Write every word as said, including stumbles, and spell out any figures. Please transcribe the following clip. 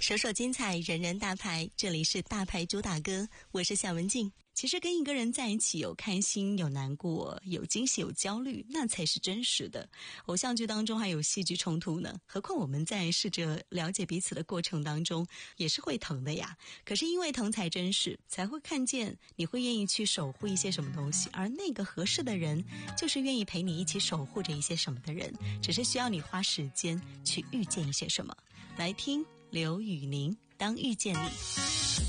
首首精彩，人人大牌，这里是大牌主打歌，我是夏文静。其实跟一个人在一起，有开心，有难过，有惊喜，有焦虑，那才是真实的。偶像剧当中还有戏剧冲突呢，何况我们在试着了解彼此的过程当中，也是会疼的呀。可是因为疼才真实，才会看见你会愿意去守护一些什么东西，而那个合适的人，就是愿意陪你一起守护着一些什么的人，只是需要你花时间去遇见一些什么。来听刘宇宁，当遇见你。